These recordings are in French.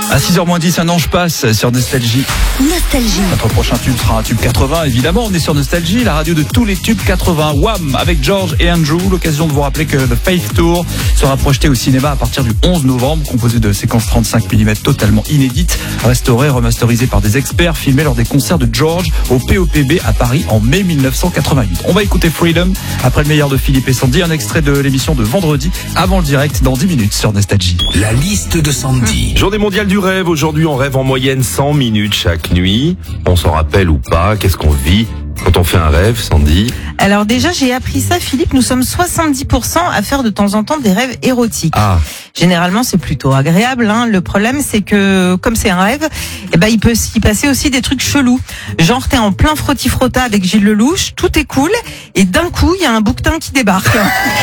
À 6h10, un ange passe sur Nostalgie. Nostalgie. Notre prochain tube sera un tube 80, évidemment. On est sur Nostalgie, la radio de tous les tubes 80. Wham! Avec George et Andrew. L'occasion de vous rappeler que The Faith Tour sera projeté au cinéma à partir du 11 novembre, composé de séquences 35 mm totalement inédites, restaurées, remasterisées par des experts, filmées lors des concerts de George au POPB à Paris en mai 1988. On va écouter Freedom après le meilleur de Philippe et Sandy, un extrait de l'émission de vendredi avant le direct dans 10 minutes sur Nostalgie. La liste de Sandy. Journée mondiale du rêve. Aujourd'hui, on rêve en moyenne 100 minutes chaque nuit. On s'en rappelle ou pas? Qu'est-ce qu'on vit quand on fait un rêve, Sandy? Alors déjà, j'ai appris ça, Philippe. Nous sommes 70% à faire de temps en temps des rêves érotiques. Ah. Généralement, c'est plutôt agréable. Le problème, c'est que comme c'est un rêve, il peut s'y passer aussi des trucs chelous. Genre, t'es en plein frotti-frotta avec Gilles Lelouch, tout est cool, et d'un coup, il y a un bouquetin qui débarque.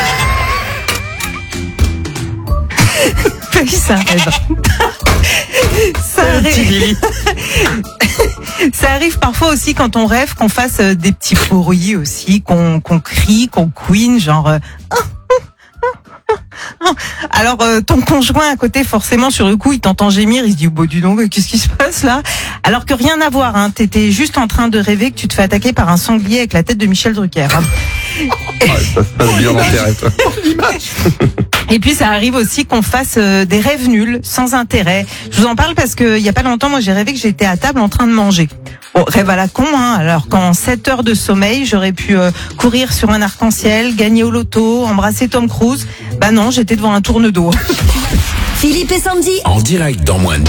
Oui, c'est un rêve. Ça arrive parfois aussi quand on rêve qu'on fasse des petits bruits aussi, qu'on crie, qu'on couine, genre... Alors ton conjoint à côté, forcément sur le coup il t'entend gémir, il se dit dis donc, qu'est-ce qui se passe là? Alors que rien à voir, t'étais juste en train de rêver que tu te fais attaquer par un sanglier avec la tête de Michel Drucker. Ça se passe bien dans tes rêves, toi. Et puis ça arrive aussi qu'on fasse des rêves nuls, sans intérêt. Je vous en parle parce que il y a pas longtemps, moi j'ai rêvé que j'étais à table en train de manger. Bon, rêve à la con, alors qu'en 7 heures de sommeil, j'aurais pu courir sur un arc-en-ciel, gagner au loto, embrasser Tom Cruise. Bah non, j'étais devant un tourne-dos. Philippe et Sandy. En direct dans moins de